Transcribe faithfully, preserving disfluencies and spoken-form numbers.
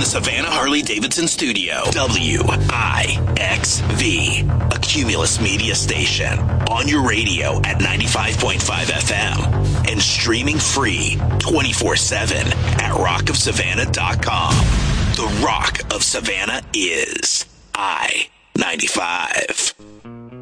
Savannah Harley-Davidson studio. W I X V, a Cumulus media station. On your radio at ninety-five point five F M and streaming free twenty-four seven at rock of savannah dot com. The Rock of Savannah is I ninety-five.